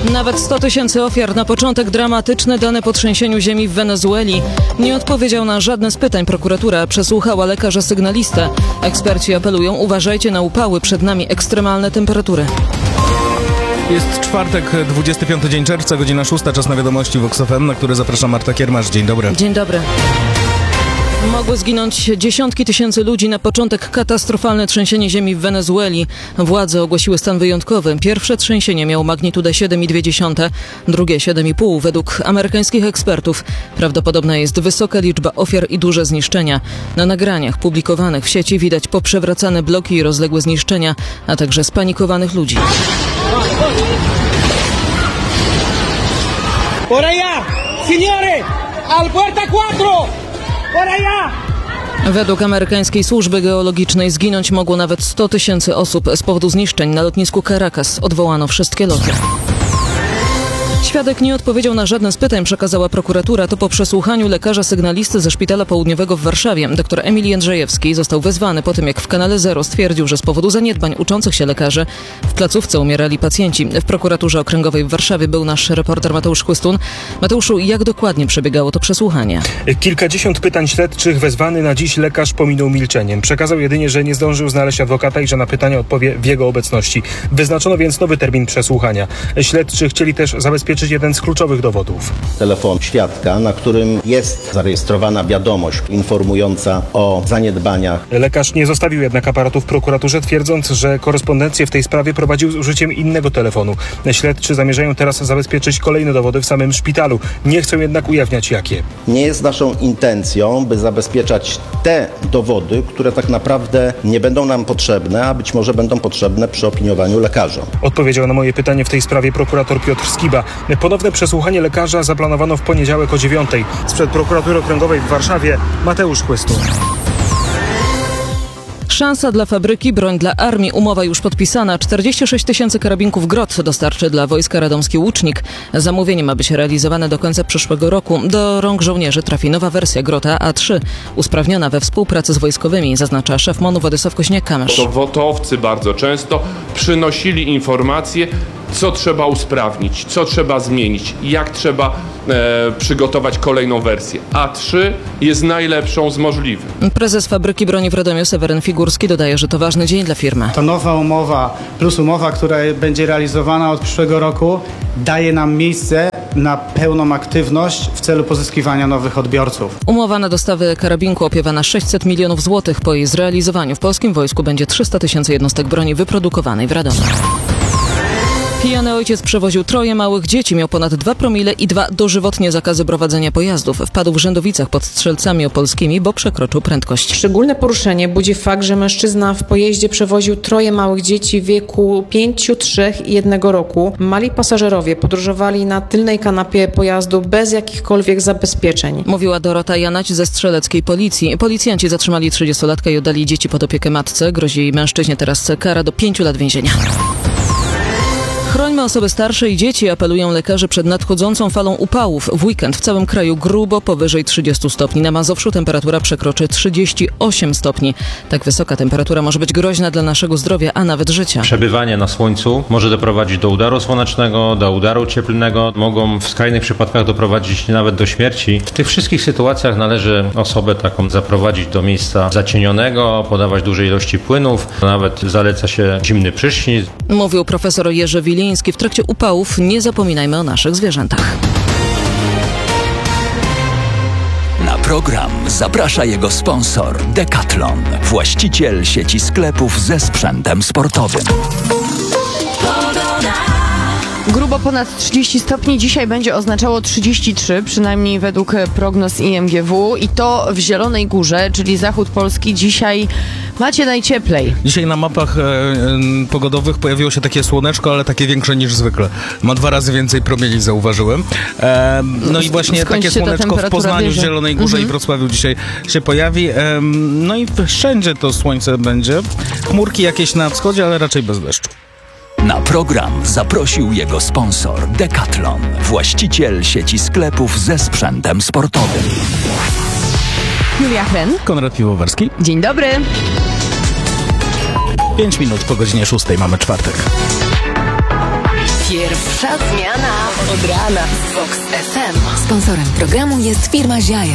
Nawet 100 000 ofiar. Na początek dramatyczne dane po trzęsieniu ziemi w Wenezueli. Nie odpowiedział na żadne z pytań prokuratura. Przesłuchała lekarza sygnalistę. Eksperci apelują: uważajcie na upały, przed nami ekstremalne temperatury. Jest czwartek, 25 dzień czerwca, godzina 6, czas na wiadomości Vox FM, na które zaprasza Marta Kiermasz. Dzień dobry. Dzień dobry. Mogły zginąć dziesiątki tysięcy ludzi. Na początek katastrofalne trzęsienie ziemi w Wenezueli. Władze ogłosiły stan wyjątkowy. Pierwsze trzęsienie miało magnitudę 7,2, drugie 7,5. Według amerykańskich ekspertów prawdopodobna jest wysoka liczba ofiar i duże zniszczenia. Na nagraniach publikowanych w sieci widać poprzewracane bloki i rozległe zniszczenia, a także spanikowanych ludzi. Por allá, señores, al puerta 4, por allá. Według amerykańskiej służby geologicznej zginąć mogło nawet 100 000 osób z powodu zniszczeń na lotnisku Caracas. Odwołano wszystkie loty. Świadek nie odpowiedział na żadne z pytań, przekazała prokuratura. To po przesłuchaniu lekarza sygnalisty ze Szpitala Południowego w Warszawie. Dr Emil Jędrzejewski został wezwany po tym, jak w Kanale Zero stwierdził, że z powodu zaniedbań uczących się lekarzy w placówce umierali pacjenci. W prokuraturze okręgowej w Warszawie był nasz reporter Mateusz Chłystun. Mateuszu, jak dokładnie przebiegało to przesłuchanie? Kilkadziesiąt pytań śledczych wezwany na dziś lekarz pominął milczeniem. Przekazał jedynie, że nie zdążył znaleźć adwokata i że na pytania odpowie w jego obecności. Wyznaczono więc nowy termin przesłuchania. Śledczy chcieli też zabezpieczyć jeden z kluczowych dowodów. Telefon świadka, na którym jest zarejestrowana wiadomość informująca o zaniedbaniach. Lekarz nie zostawił jednak aparatu w prokuraturze, twierdząc, że korespondencję w tej sprawie prowadził z użyciem innego telefonu. Śledczy zamierzają teraz zabezpieczyć kolejne dowody w samym szpitalu. Nie chcą jednak ujawniać jakie. Nie jest naszą intencją, by zabezpieczać te dowody, które tak naprawdę nie będą nam potrzebne, a być może będą potrzebne przy opiniowaniu lekarza. Odpowiedział na moje pytanie w tej sprawie prokurator Piotr Skiba. Ponowne przesłuchanie lekarza zaplanowano w poniedziałek o 9:00. Sprzed prokuratury okręgowej w Warszawie Mateusz Chłystun. Szansa dla fabryki, broń dla armii. Umowa już podpisana. 46 000 karabinków Grot dostarczy dla wojska radomski Łucznik. Zamówienie ma być realizowane do końca przyszłego roku. Do rąk żołnierzy trafi nowa wersja Grota A3, usprawniona we współpracy z wojskowymi, zaznacza szef MON-u Władysław Kośniak-Kamysz. To wotowcy bardzo często przynosili informacje, co trzeba usprawnić, co trzeba zmienić, jak trzeba przygotować kolejną wersję. A3 jest najlepszą z możliwych. Prezes fabryki broni w Radomiu Seweryn Figurski dodaje, że to ważny dzień dla firmy. To nowa umowa plus umowa, która będzie realizowana od przyszłego roku, daje nam miejsce na pełną aktywność w celu pozyskiwania nowych odbiorców. Umowa na dostawy karabinku opiewa na 600 milionów złotych. Po jej zrealizowaniu w polskim wojsku będzie 300 000 jednostek broni wyprodukowanej w Radomiu. Pijany ojciec przewoził 3 małych dzieci, miał ponad 2 promile i 2 dożywotnie zakazy prowadzenia pojazdów. Wpadł w Rzędowicach pod Strzelcami Opolskimi, bo przekroczył prędkość. Szczególne poruszenie budzi fakt, że mężczyzna w pojeździe przewoził 3 małych dzieci w wieku 5, 3 i 1 roku. Mali pasażerowie podróżowali na tylnej kanapie pojazdu bez jakichkolwiek zabezpieczeń. Mówiła Dorota Janać ze strzeleckiej policji. Policjanci zatrzymali 30-latka i oddali dzieci pod opiekę matce. Grozi jej mężczyźnie teraz kara do 5 lat więzienia. Chrońmy osoby starsze i dzieci, apelują lekarze przed nadchodzącą falą upałów. W weekend w całym kraju grubo powyżej 30 stopni. Na Mazowszu temperatura przekroczy 38 stopni. Tak wysoka temperatura może być groźna dla naszego zdrowia, a nawet życia. Przebywanie na słońcu może doprowadzić do udaru słonecznego, do udaru cieplnego. Mogą w skrajnych przypadkach doprowadzić nawet do śmierci. W tych wszystkich sytuacjach należy osobę taką zaprowadzić do miejsca zacienionego, podawać duże ilości płynów. Nawet zaleca się zimny prysznic. Mówił profesor Jerzy Wiliński. W trakcie upałów nie zapominajmy o naszych zwierzętach. Na program zaprasza jego sponsor Decathlon, właściciel sieci sklepów ze sprzętem sportowym. Grubo ponad 30 stopni, dzisiaj będzie oznaczało 33, przynajmniej według prognoz IMGW, i to w Zielonej Górze, czyli zachód Polski. Dzisiaj macie najcieplej. Dzisiaj na mapach pogodowych pojawiło się takie słoneczko, ale takie większe niż zwykle. Ma 2 razy więcej promieni, zauważyłem. No i właśnie takie słoneczko w Poznaniu, w Zielonej Górze i Wrocławiu dzisiaj się pojawi. No i wszędzie to słońce będzie. Chmurki jakieś na wschodzie, ale raczej bez deszczu. Na program zaprosił jego sponsor Decathlon, właściciel sieci sklepów ze sprzętem sportowym. Julia Hren. Konrad Piwowarski. Dzień dobry. 5 minut po godzinie 6 mamy czwartek. Pierwszy Pierwsza zmiana od rana z Vox FM. Sponsorem programu jest firma Ziaja.